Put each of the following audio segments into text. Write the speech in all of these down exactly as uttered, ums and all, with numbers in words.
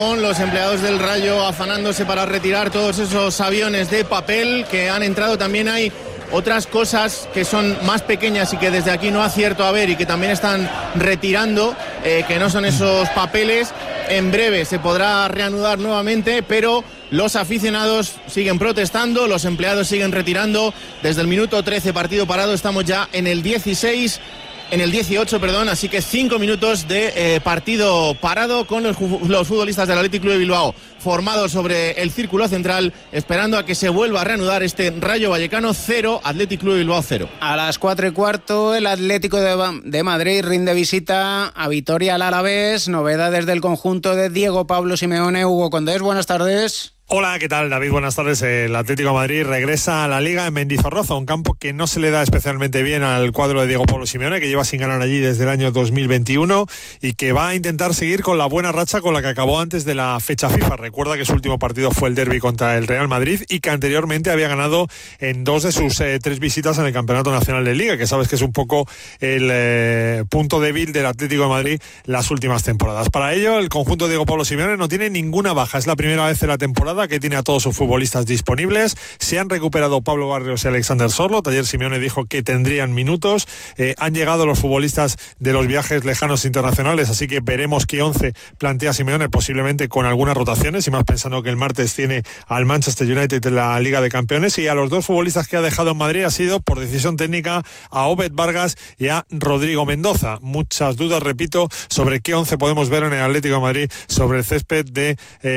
Con los empleados del Rayo afanándose para retirar todos esos aviones de papel que han entrado. También hay otras cosas que son más pequeñas y que desde aquí no acierto a ver y que también están retirando, eh, que no son esos papeles. En breve se podrá reanudar nuevamente, pero los aficionados siguen protestando, los empleados siguen retirando. Desde el minuto trece, partido parado, estamos ya en el dieciséis. En el dieciocho, perdón, así que cinco minutos de eh, partido parado con los, los futbolistas del Athletic Club de Bilbao formados sobre el círculo central, esperando a que se vuelva a reanudar este Rayo Vallecano cero, Athletic Club de Bilbao cero. A las cuatro y cuarto, el Atlético de, de Madrid rinde visita a Vitoria al Alavés. Novedades del conjunto de Diego Pablo Simeone. Hugo Condés, buenas tardes. Hola, ¿qué tal, David? Buenas tardes. El Atlético de Madrid regresa a la Liga en Mendizorroza, un campo que no se le da especialmente bien al cuadro de Diego Pablo Simeone, que lleva sin ganar allí desde el año dos mil veintiuno y que va a intentar seguir con la buena racha con la que acabó antes de la fecha FIFA. Recuerda que su último partido fue el derbi contra el Real Madrid y que anteriormente había ganado en dos de sus eh, tres visitas en el Campeonato Nacional de Liga, que sabes que es un poco el eh, punto débil del Atlético de Madrid las últimas temporadas. Para ello, el conjunto de Diego Pablo Simeone no tiene ninguna baja. Es la primera vez en la temporada que tiene a todos sus futbolistas disponibles. Se han recuperado Pablo Barrios y Alexander Sorloth. Ayer Simeone dijo que tendrían minutos. Eh, han llegado los futbolistas de los viajes lejanos internacionales, así que veremos qué once plantea Simeone, posiblemente con algunas rotaciones, y más pensando que el martes tiene al Manchester United en la Liga de Campeones. Y a los dos futbolistas que ha dejado en Madrid ha sido, por decisión técnica, a Obed Vargas y a Rodrigo Mendoza. Muchas dudas, repito, sobre qué once podemos ver en el Atlético de Madrid sobre el césped de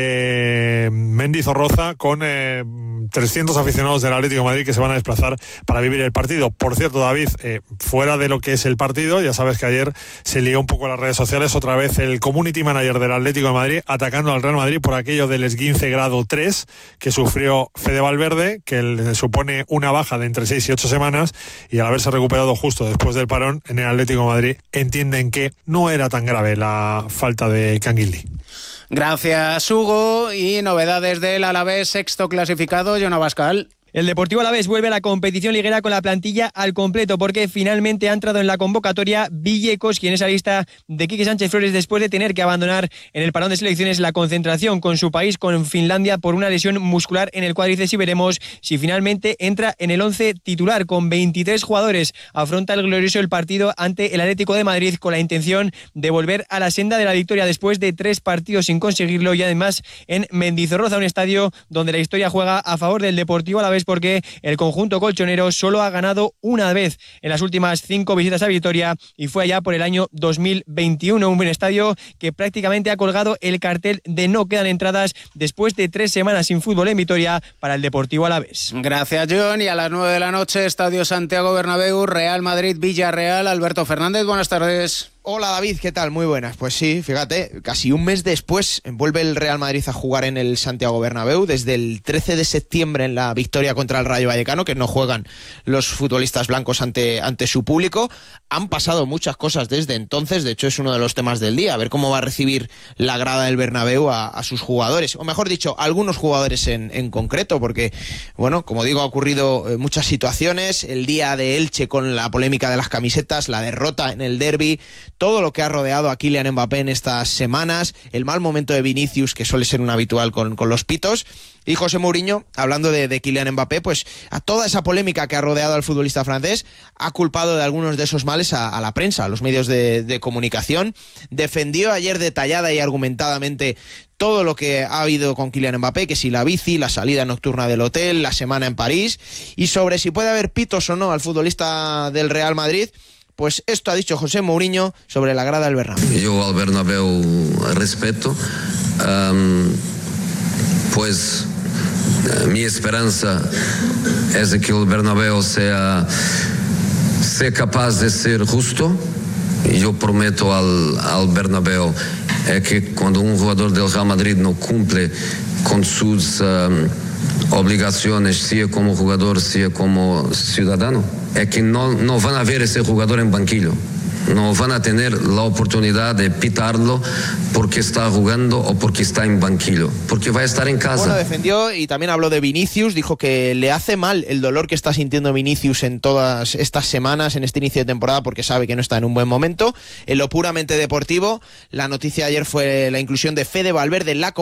eh, Mendizorroza, con eh, trescientos aficionados del Atlético de Madrid que se van a desplazar para vivir el partido. Por cierto, David, eh, fuera de lo que es el partido, ya sabes que ayer se lió un poco en las redes sociales otra vez el community manager del Atlético de Madrid atacando al Real Madrid por aquello del esguince grado tres que sufrió Fede Valverde, que le supone una baja de entre seis y ocho semanas, y al haberse recuperado justo después del parón en el Atlético de Madrid entienden que no era tan grave la falta de Canguilí. Gracias, Hugo. Y novedades del Alavés, sexto clasificado, Jon Abascal. El Deportivo Alavés vuelve a la competición liguera con la plantilla al completo, porque finalmente ha entrado en la convocatoria Villecos, quien es a lista de Quique Sánchez Flores después de tener que abandonar en el parón de selecciones la concentración con su país, con Finlandia, por una lesión muscular en el cuádriceps, y veremos si finalmente entra en el once titular. Con veintitrés jugadores afronta el glorioso el partido ante el Atlético de Madrid con la intención de volver a la senda de la victoria después de tres partidos sin conseguirlo, y además en Mendizorroza, un estadio donde la historia juega a favor del Deportivo Alavés, porque el conjunto colchonero solo ha ganado una vez en las últimas cinco visitas a Vitoria, y fue allá por el año dos mil veintiuno. Un buen estadio que prácticamente ha colgado el cartel de no quedan entradas después de tres semanas sin fútbol en Vitoria para el Deportivo Alavés. Gracias, John. Y a las nueve de la noche, Estadio Santiago Bernabéu, Real Madrid Villarreal. Alberto Fernández, buenas tardes. Hola David, ¿qué tal? Muy buenas. Pues sí, fíjate, casi un mes después vuelve el Real Madrid a jugar en el Santiago Bernabéu. Desde el trece de septiembre en la victoria contra el Rayo Vallecano, que no juegan los futbolistas blancos ante, ante su público. Han pasado muchas cosas desde entonces, de hecho es uno de los temas del día, a ver cómo va a recibir la grada del Bernabéu a, a sus jugadores, o mejor dicho, algunos jugadores en, en concreto, porque, bueno, como digo, ha ocurrido eh, muchas situaciones, el día de Elche con la polémica de las camisetas, la derrota en el derbi, todo lo que ha rodeado a Kylian Mbappé en estas semanas, el mal momento de Vinicius, que suele ser un habitual con, con los pitos, y José Mourinho, hablando de, de Kylian Mbappé, pues a toda esa polémica que ha rodeado al futbolista francés, ha culpado de algunos de esos males a, a la prensa, a los medios de, de comunicación. Defendió ayer detallada y argumentadamente todo lo que ha habido con Kylian Mbappé, que si la bici, la salida nocturna del hotel, la semana en París, y sobre si puede haber pitos o no al futbolista del Real Madrid. Pues esto ha dicho José Mourinho sobre la grada del Bernabéu. Yo al Bernabéu respeto, um, pues uh, mi esperanza es de que el Bernabéu sea, sea capaz de ser justo. Y yo prometo al, al Bernabéu eh, que cuando un jugador del Real Madrid no cumple con sus um, obligaciones, sea como jugador, sea como ciudadano, es que no, no van a ver ese jugador en banquillo. No van a tener la oportunidad de pitarlo porque está jugando o porque está en banquillo, porque va a estar en casa. Bueno, defendió y también habló de Vinicius, dijo que le hace mal el dolor que está sintiendo Vinicius en todas estas semanas, en este inicio de temporada, porque sabe que no está en un buen momento. En lo puramente deportivo, la noticia de ayer fue la inclusión de Fede Valverde en la